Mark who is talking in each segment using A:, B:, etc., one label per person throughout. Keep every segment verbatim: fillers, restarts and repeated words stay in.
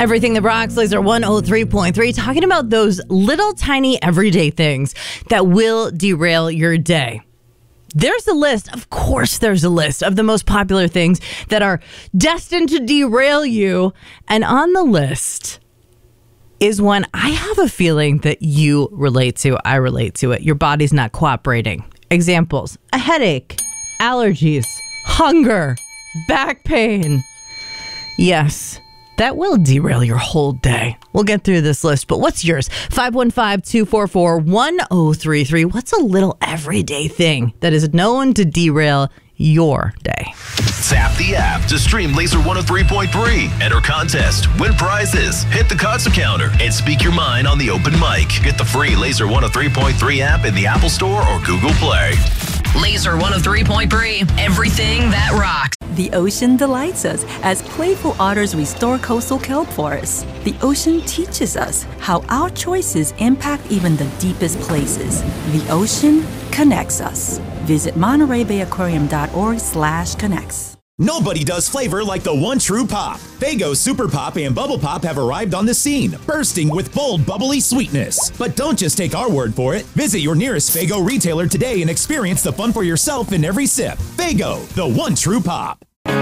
A: Everything That Rocks, Laser one oh three point three, talking about those little tiny everyday things that will derail your day. There's a list, of course there's a list of the most popular things that are destined to derail you. And on the list is one I have a feeling that you relate to. I relate to it. Your body's not cooperating. Examples: a headache, allergies, hunger, back pain. Yes, that will derail your whole day. We'll get through this list, but what's yours? five one five, two four four, one oh three three. What's a little everyday thing that is known to derail your day?
B: Tap the app to stream Laser one oh three point three. Enter contest, win prizes, hit the concert counter, and speak your mind on the open mic. Get the free Laser one oh three point three app in the Apple Store or Google Play.
C: Laser one oh three point three, everything that rocks.
D: The ocean delights us. As playful otters restore coastal kelp forests, the ocean teaches us how our choices impact even the deepest places. The ocean connects us. Visit Monterey Bay Aquarium dot org slash connects.
E: Nobody does flavor like the one true pop. Faygo Super Pop and Bubble Pop have arrived on the scene, bursting with bold, bubbly sweetness. But don't just take our word for it. Visit your nearest Faygo retailer today and experience the fun for yourself in every sip. Faygo, the one true pop.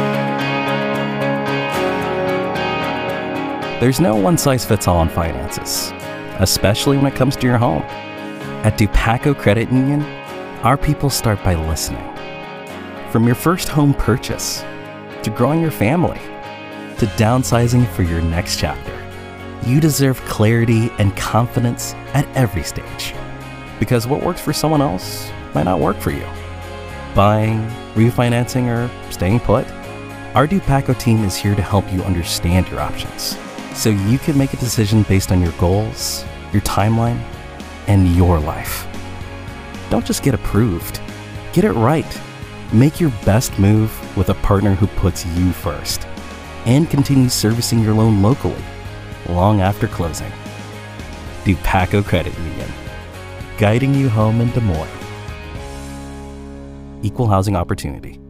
F: There's no one-size-fits-all on finances, especially when it comes to your home. At Dupaco Credit Union, our people start by listening. From your first home purchase, to growing your family, to downsizing for your next chapter, you deserve clarity and confidence at every stage. Because what works for someone else might not work for you. Buying, refinancing, or staying put, our Dupaco team is here to help you understand your options, so you can make a decision based on your goals, your timeline, and your life. Don't just get approved, get it right. Make your best move with a partner who puts you first and continues servicing your loan locally long after closing. Dupaco Credit Union, guiding you home in Des Moines. Equal housing opportunity.